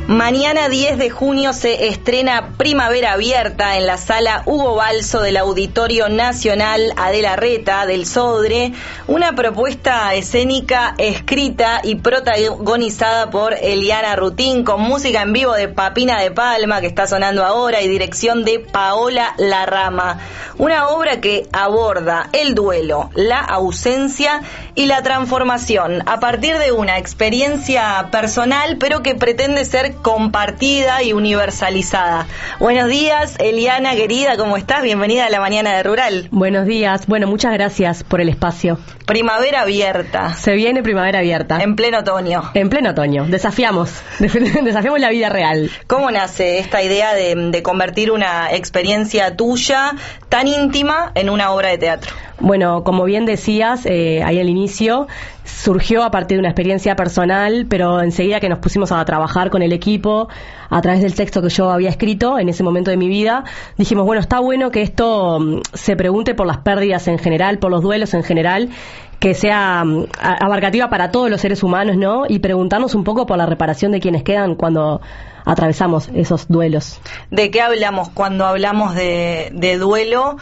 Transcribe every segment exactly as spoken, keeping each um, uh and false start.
Mañana diez de junio se estrena Primavera Abierta en la sala Hugo Balso del Auditorio Nacional Adela Reta del Sodre, una propuesta escénica escrita y protagonizada por Eliana Rutín, con música en vivo de Papina de Palma, que está sonando ahora, y dirección de Paola Larrama. Una obra que aborda el duelo, la ausencia y la transformación a partir de una experiencia personal, pero que pretende ser compartida y universalizada. Buenos días, Eliana, querida, ¿cómo estás? Bienvenida a la Mañana de Rural. Buenos días, bueno, muchas gracias por el espacio. Primavera Abierta. Se viene Primavera Abierta. En pleno otoño. En pleno otoño, desafiamos, desafiamos la vida real. ¿Cómo nace esta idea de, de convertir una experiencia tuya tan íntima en una obra de teatro? Bueno, como bien decías, eh, ahí al inicio, surgió a partir de una experiencia personal, pero enseguida que nos pusimos a trabajar con el equipo, a través del texto que yo había escrito en ese momento de mi vida, dijimos, bueno, está bueno que esto um, se pregunte por las pérdidas en general, por los duelos en general, que sea um, abarcativa para todos los seres humanos, ¿no? Y preguntarnos un poco por la reparación de quienes quedan cuando atravesamos esos duelos. ¿De qué hablamos cuando hablamos de, de duelo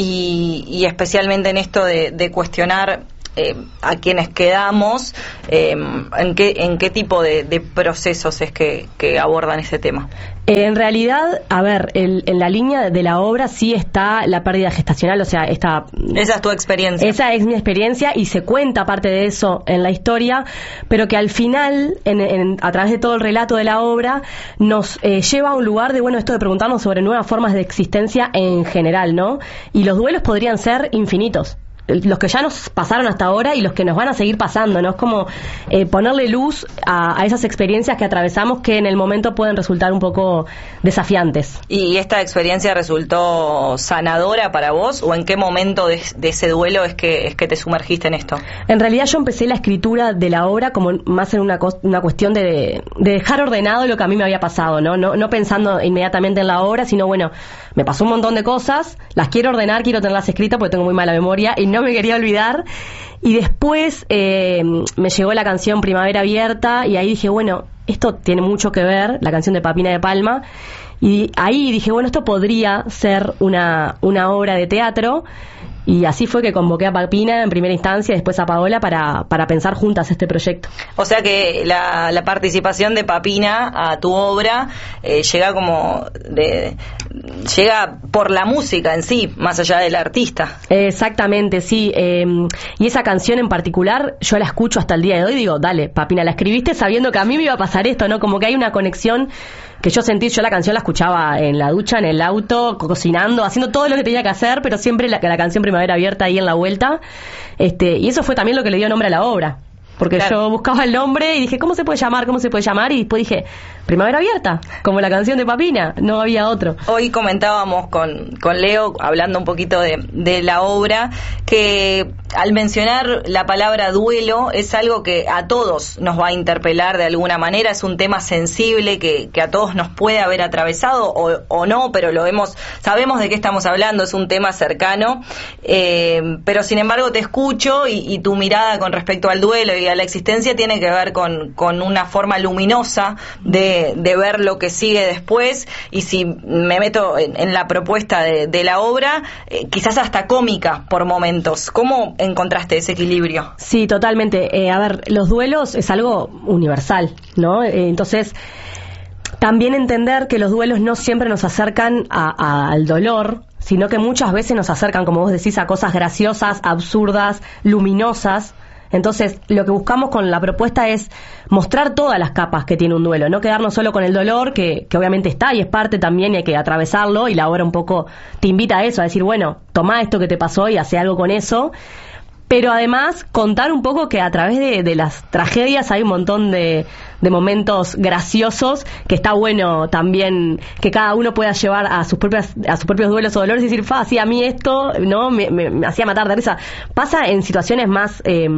y, y especialmente en esto de, de cuestionar eh, a quienes quedamos? Eh, ¿en qué en qué tipo de, de procesos es que, que abordan ese tema? Eh, en realidad, a ver, el, en la línea de la obra sí está la pérdida gestacional, o sea, esta... Esa es tu experiencia. Esa es mi experiencia y se cuenta parte de eso en la historia, pero que al final, en, en, a través de todo el relato de la obra, nos eh, lleva a un lugar de, bueno, esto de preguntarnos sobre nuevas formas de existencia en general, ¿no? Y los duelos podrían ser infinitos. Los que ya nos pasaron hasta ahora y los que nos van a seguir pasando, ¿no? Es como eh, ponerle luz a, a esas experiencias que atravesamos que en el momento pueden resultar un poco desafiantes. ¿Y esta experiencia resultó sanadora para vos? ¿O en qué momento de, de ese duelo es que, es que te sumergiste en esto? En realidad yo empecé la escritura de la obra como más en una, una cuestión de, de dejar ordenado lo que a mí me había pasado, ¿no? No, no pensando inmediatamente en la obra, sino bueno, me pasó un montón de cosas, las quiero ordenar, quiero tenerlas escritas porque tengo muy mala memoria y no me quería olvidar. Y después eh, me llegó la canción Primavera Abierta y ahí dije, bueno, esto tiene mucho que ver, la canción de Papina de Palma, y ahí dije, bueno, esto podría ser una, una obra de teatro. Y así fue que convoqué a Papina en primera instancia y después a Paola para, para pensar juntas este proyecto. O sea que la, la participación de Papina a tu obra eh, llega como de, llega por la música en sí, más allá del artista. Exactamente, sí. Eh, y esa canción en particular yo la escucho hasta el día de hoy y digo, dale, Papina, la escribiste sabiendo que a mí me iba a pasar esto, ¿no? Como que hay una conexión que yo sentí, yo la canción la escuchaba en la ducha, en el auto, cocinando, haciendo todo lo que tenía que hacer, pero siempre la, la canción Primavera Abierta ahí en la vuelta, este, y eso fue también lo que le dio nombre a la obra, porque claro, yo buscaba el nombre y dije, ¿cómo se puede llamar? ¿Cómo se puede llamar? Y después dije, Primavera Abierta, como la canción de Papina, no había otro. Hoy comentábamos con, con Leo, hablando un poquito de, de la obra, que al mencionar la palabra duelo es algo que a todos nos va a interpelar de alguna manera, es un tema sensible que, que a todos nos puede haber atravesado o, o no, pero lo hemos, sabemos de qué estamos hablando, es un tema cercano, eh, pero sin embargo te escucho y, y tu mirada con respecto al duelo y a la existencia tiene que ver con, con una forma luminosa de, de ver lo que sigue después, y si me meto en, en la propuesta de, de la obra, eh, quizás hasta cómica por momentos. ¿Cómo encontraste ese equilibrio? Sí, totalmente. Eh, a ver, los duelos es algo universal, ¿no? Eh, entonces, también entender que los duelos no siempre nos acercan a, a, al dolor, sino que muchas veces nos acercan, como vos decís, a cosas graciosas, absurdas, luminosas. Entonces, lo que buscamos con la propuesta es mostrar todas las capas que tiene un duelo, no quedarnos solo con el dolor, que, que obviamente está y es parte también y hay que atravesarlo, y la obra un poco te invita a eso, a decir, bueno, toma esto que te pasó y hace algo con eso, pero además contar un poco que a través de, de las tragedias hay un montón de, de momentos graciosos, que está bueno también que cada uno pueda llevar a sus propias a sus propios duelos o dolores y decir, fa, sí, a mí esto no me, me, me hacía matar de risa. Pasa en situaciones más eh,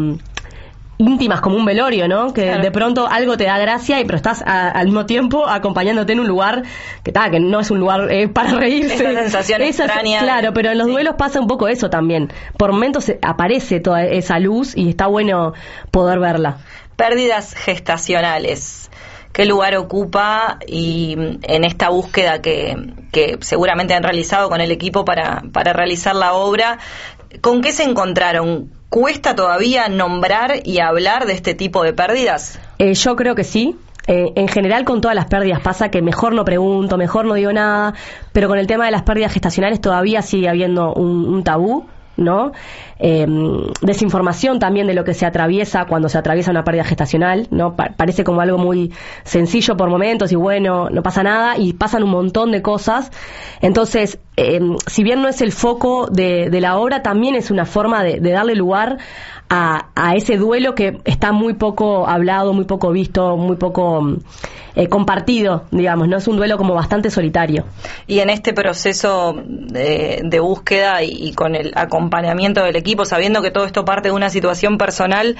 íntimas, como un velorio, ¿no? Que claro, de pronto algo te da gracia, y pero estás a, al mismo tiempo acompañándote en un lugar que, ta, que no es un lugar eh, para reírse. Esa sensación Esa, extraña. Claro, pero en los sí. duelos pasa un poco eso también. Por momentos aparece toda esa luz y está bueno poder verla. Pérdidas gestacionales. qué lugar ocupa y en esta búsqueda que, que seguramente han realizado con el equipo para, para realizar la obra. ¿Con qué se encontraron? ¿Cuesta todavía nombrar y hablar de este tipo de pérdidas? Eh, yo creo que sí. Eh, en general con todas las pérdidas pasa que mejor no pregunto, mejor no digo nada, pero con el tema de las pérdidas gestacionales todavía sigue habiendo un, un tabú, ¿no? Eh, desinformación también de lo que se atraviesa cuando se atraviesa una pérdida gestacional, ¿no? Pa- parece como algo muy sencillo por momentos y bueno, no pasa nada, y pasan un montón de cosas. Entonces, eh, si bien no es el foco de, de la obra, también es una forma de, de darle lugar A, a ese duelo que está muy poco hablado, muy poco visto, muy poco eh, compartido, digamos, ¿no? Es un duelo como bastante solitario. Y en este proceso de, de búsqueda y, y con el acompañamiento del equipo, sabiendo que todo esto parte de una situación personal,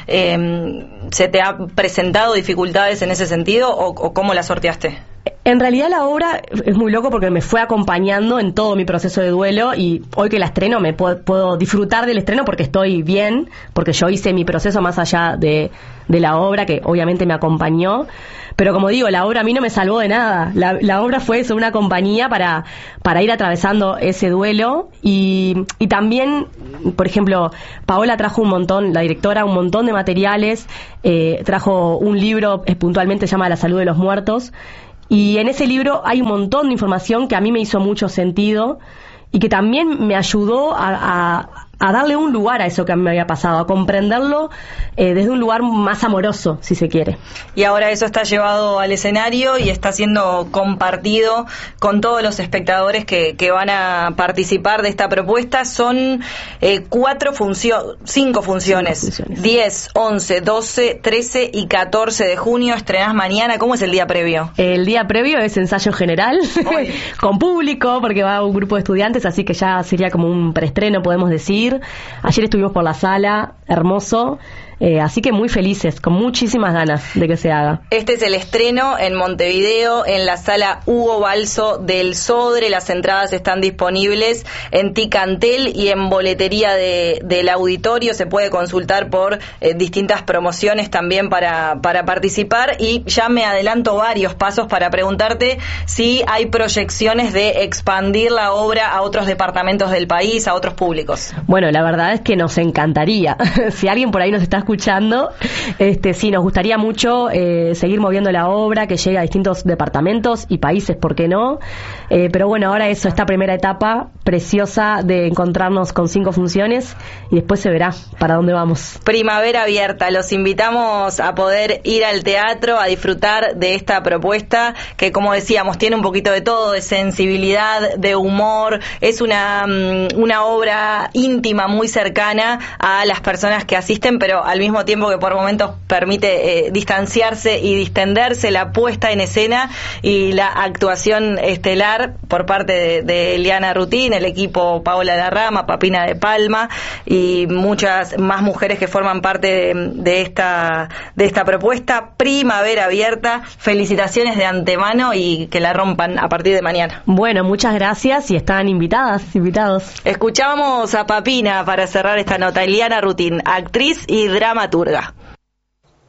eh, ¿se te ha presentado dificultades en ese sentido o, o cómo la sorteaste? En realidad la obra es muy loco porque me fue acompañando en todo mi proceso de duelo, y hoy que la estreno me puedo, puedo disfrutar del estreno porque estoy bien, porque yo hice mi proceso más allá de, de la obra, que obviamente me acompañó. Pero como digo, la obra a mí no me salvó de nada. La, la obra fue eso, una compañía para, para ir atravesando ese duelo. Y, y también, por ejemplo, Paola trajo un montón, la directora, un montón de materiales. Eh, trajo un libro, eh, puntualmente se llama La salud de los muertos. Y en ese libro hay un montón de información que a mí me hizo mucho sentido y que también me ayudó a, a, a darle un lugar a eso que a mí me había pasado, a comprenderlo eh, desde un lugar más amoroso, si se quiere. Y ahora eso está llevado al escenario y está siendo compartido con todos los espectadores que, que van a participar de esta propuesta. Son eh, cuatro funciones, cinco funciones, cinco funciones, diez, once, doce, trece y catorce de junio. Estrenás mañana. ¿Cómo es el día previo? El día previo es ensayo general con público, porque va un grupo de estudiantes, así que ya sería como un preestreno, podemos decir. Ayer estuvimos por la sala, hermoso. Eh, así que muy felices, con muchísimas ganas de que se haga. Este es el estreno en Montevideo, en la sala Hugo Balso del Sodre. Las entradas están disponibles en Ticantel y en boletería de, del auditorio. Se puede consultar por eh, distintas promociones también para, para participar. Y ya me adelanto varios pasos para preguntarte si hay proyecciones de expandir la obra a otros departamentos del país, a otros públicos. Bueno, la verdad es que nos encantaría. Si alguien por ahí nos está escuchando, este sí, nos gustaría mucho eh, seguir moviendo la obra, que llegue a distintos departamentos y países, ¿por qué no? Eh, pero bueno, ahora eso, esta primera etapa preciosa de encontrarnos con cinco funciones y después se verá para dónde vamos. Primavera Abierta, los invitamos a poder ir al teatro, a disfrutar de esta propuesta que, como decíamos, tiene un poquito de todo, de sensibilidad, de humor. Es una, una obra íntima, muy cercana a las personas que asisten, pero al mismo tiempo que por momentos permite eh, distanciarse y distenderse. La puesta en escena y la actuación estelar por parte de, de Eliana Rutín, el equipo Paola Larrama, Papina de Palma y muchas más mujeres que forman parte de, de esta de esta propuesta. Primavera Abierta, felicitaciones de antemano y que la rompan a partir de mañana. Bueno, muchas gracias y están invitadas, invitados. Escuchamos a Papina para cerrar esta nota. Eliana Rutín, actriz y dramaturga.